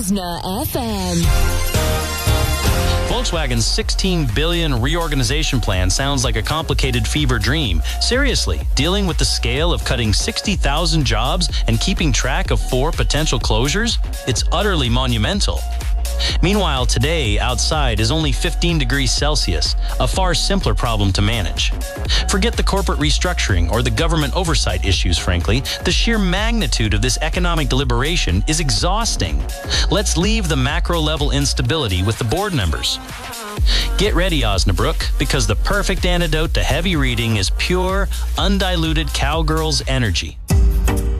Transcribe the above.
Osna FM. Volkswagen's $16 billion reorganization plan sounds like a complicated fever dream. Seriously, dealing with the scale of cutting 60,000 jobs and keeping track of 4 potential closures? It's utterly monumental. Meanwhile, today, outside is only 15 degrees Celsius, a far simpler problem to manage. Forget the corporate restructuring or the government oversight issues, frankly. The sheer magnitude of this economic deliberation is exhausting. Let's leave the macro-level instability with the board members. Get ready, Osnabrück, because the perfect antidote to heavy reading is pure, undiluted cowgirl's energy.